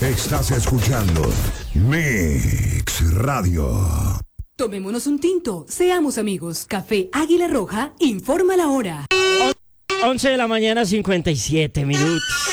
Estás escuchando Mix Radio. Tomémonos un tinto, seamos amigos. Café Águila Roja informa la hora. 11 de la mañana, 57 minutos.